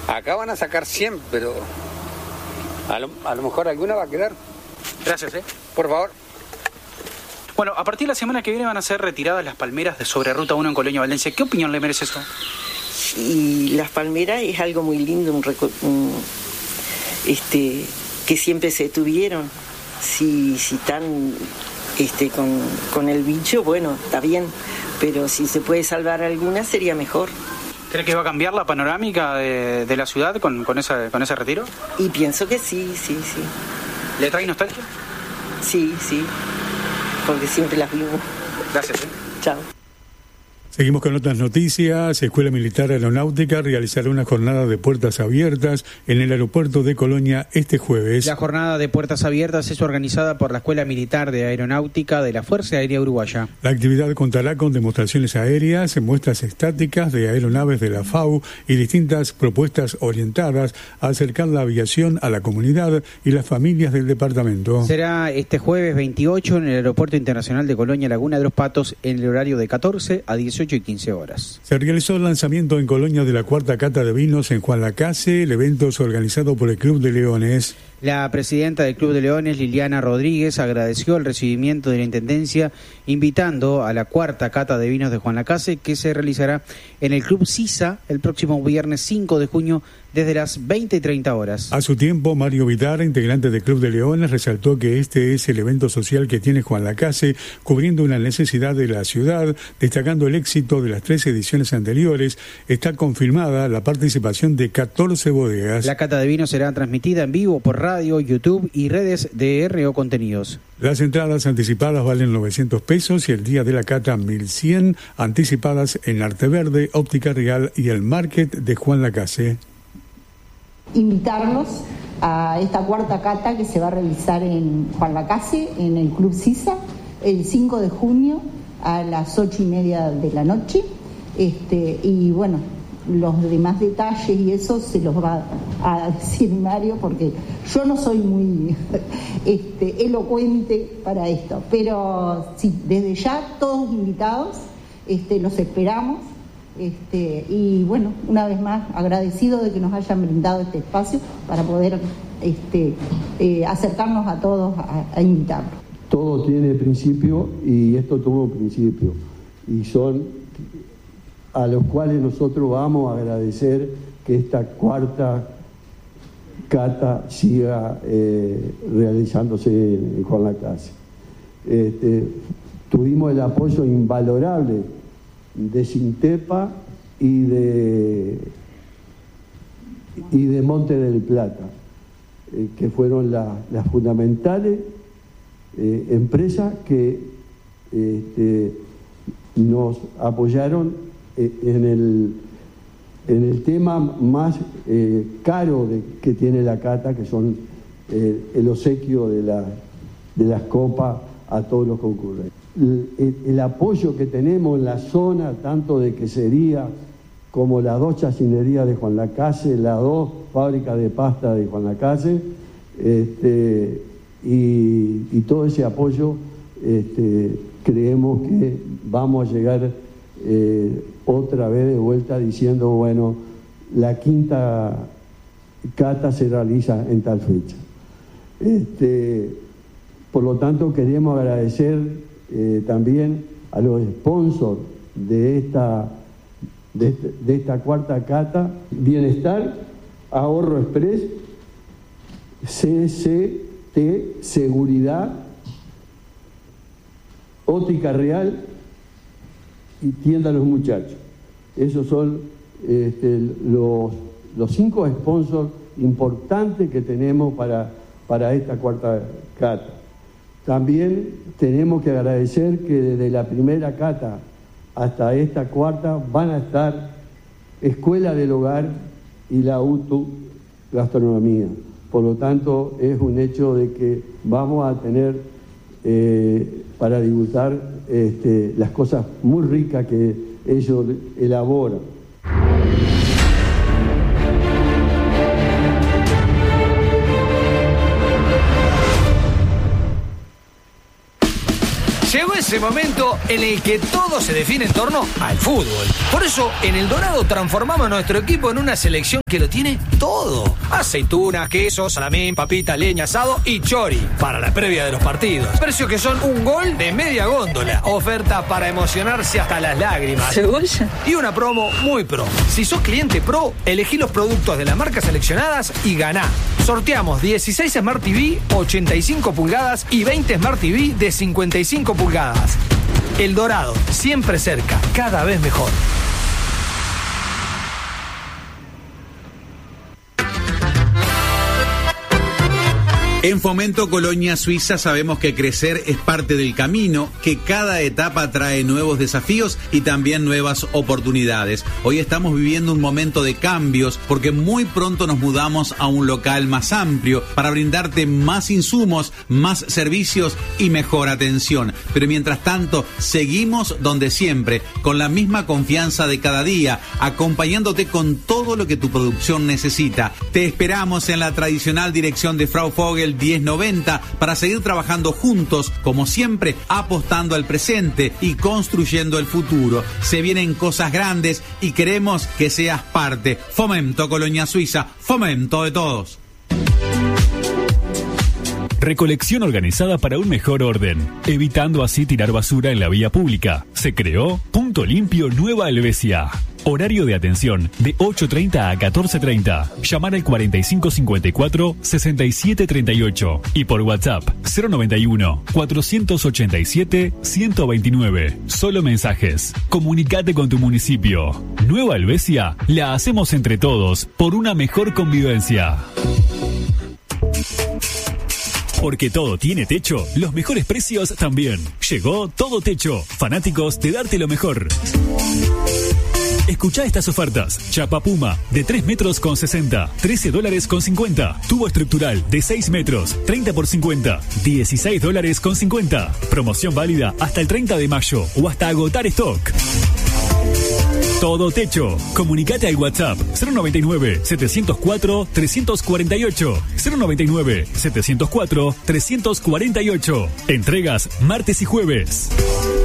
Acá van a sacar 100, pero a lo mejor alguna va a quedar. Gracias, Por favor. Bueno, a partir de la semana que viene van a ser retiradas las palmeras de sobre Ruta 1 en Colonia Valencia. ¿Qué opinión le merece eso? Y las palmeras es algo muy lindo, que siempre se tuvieron. Si están con el bicho, bueno, está bien, pero si se puede salvar alguna sería mejor. ¿Cree que va a cambiar la panorámica de la ciudad con ese retiro? Y pienso que sí. ¿Le trae nostalgia? Sí, porque siempre las vimos. Gracias. Chao. Seguimos con otras noticias. Escuela Militar Aeronáutica realizará una jornada de puertas abiertas en el aeropuerto de Colonia este jueves. La jornada de puertas abiertas es organizada por la Escuela Militar de Aeronáutica de la Fuerza Aérea Uruguaya. La actividad contará con demostraciones aéreas, muestras estáticas de aeronaves de la FAU y distintas propuestas orientadas a acercar la aviación a la comunidad y las familias del departamento. Será este jueves 28 en el Aeropuerto Internacional de Colonia Laguna de los Patos en el horario de 14 a 18 y 15 horas. Se realizó el lanzamiento en Colonia de la cuarta cata de vinos en Juan Lacase. El evento es organizado por el Club de Leones. La presidenta del Club de Leones, Liliana Rodríguez, agradeció el recibimiento de la Intendencia, invitando a la cuarta cata de vinos de Juan Lacase, que se realizará en el Club Sisa el próximo viernes 5 de junio desde las 20 y 30 horas. A su tiempo, Mario Vidar, integrante del Club de Leones, resaltó que este es el evento social que tiene Juan Lacase, cubriendo una necesidad de la ciudad, destacando el éxito de las 3 ediciones anteriores. Está confirmada la participación de 14 bodegas. La cata de vinos será transmitida en vivo por radio, YouTube y redes de RO Contenidos. Las entradas anticipadas valen 900 pesos y el día de la cata 1.100, anticipadas en Arte Verde, Óptica Real y el Market de Juan Lacase. Invitarlos a esta cuarta cata que se va a realizar en Juan Lacase, en el Club Sisa, el 5 de junio a las 8:30 de la noche. Y bueno, los demás detalles y eso se los va a decir Mario, porque yo no soy muy elocuente para esto, pero sí, desde ya todos invitados, los esperamos. Y bueno, una vez más agradecido de que nos hayan brindado este espacio para poder acercarnos a todos a invitarlos. Todo tiene principio y esto tuvo principio, y son a los cuales nosotros vamos a agradecer que esta cuarta cata siga realizándose en Juan Lacase. Tuvimos el apoyo invalorable de Sintepa y de Monte del Plata, que fueron las fundamentales empresas que nos apoyaron en el tema más caro que tiene la cata, que son el obsequio de las copas a todos los concurrentes. El apoyo que tenemos en la zona, tanto de quesería como las 2 chacinerías de Juan Lacase, las 2 fábricas de pasta de Juan Lacase, y todo ese apoyo, creemos que vamos a llegar otra vez de vuelta diciendo, bueno, la quinta cata se realiza en tal fecha. Por lo tanto, queremos agradecer también a los sponsors de esta cuarta cata: Bienestar, Ahorro Express, CCT Seguridad, Óptica Real y Tienda Los Muchachos. Esos son los 5 sponsors importantes que tenemos para esta cuarta cata. También tenemos que agradecer que desde la primera cata hasta esta cuarta van a estar Escuela del Hogar y la UTU Gastronomía. Por lo tanto, es un hecho de que vamos a tener para degustar las cosas muy ricas que ellos elaboran. Llegó ese momento en el que todo se define en torno al fútbol. Por eso, en El Dorado transformamos nuestro equipo en una selección que lo tiene todo. Aceitunas, queso, salamín, papita, leña, asado y chori para la previa de los partidos. Precios que son un gol de media góndola. Oferta para emocionarse hasta las lágrimas. ¿Cebolla? Y una promo muy pro. Si sos cliente pro, elegí los productos de las marcas seleccionadas y ganá. Sorteamos 16 Smart TV 85 pulgadas y 20 Smart TV de 55 pulgadas. El Dorado, siempre cerca, cada vez mejor. En Fomento Colonia Suiza sabemos que crecer es parte del camino, que cada etapa trae nuevos desafíos y también nuevas oportunidades. Hoy estamos viviendo un momento de cambios porque muy pronto nos mudamos a un local más amplio para brindarte más insumos, más servicios y mejor atención. Pero mientras tanto, seguimos donde siempre, con la misma confianza de cada día, acompañándote con todo lo que tu producción necesita. Te esperamos en la tradicional dirección de Frau Vogel 1090 para seguir trabajando juntos, como siempre, apostando al presente y construyendo el futuro. Se vienen cosas grandes y queremos que seas parte. Fomento Colonia Suiza, fomento de todos. Recolección organizada para un mejor orden, evitando así tirar basura en la vía pública. Se creó Punto Limpio Nueva Helvecia. Horario de atención de 8:30 a 14:30. Llamar al 4554-6738 y por WhatsApp 091-487-129. Solo mensajes. Comunicate con tu municipio. Nueva Helvecia la hacemos entre todos por una mejor convivencia. Porque todo tiene techo, los mejores precios también. Llegó Todo Techo, fanáticos de darte lo mejor. Escuchá estas ofertas. Chapa Puma de 3 metros con 60, $13 con 50. Tubo estructural de 6 metros, 30 por 50, $16 con 50. Promoción válida hasta el 30 de mayo o hasta agotar stock. Todo Techo. Comunicate al WhatsApp 099-704-348. 099-704-348. Entregas martes y jueves.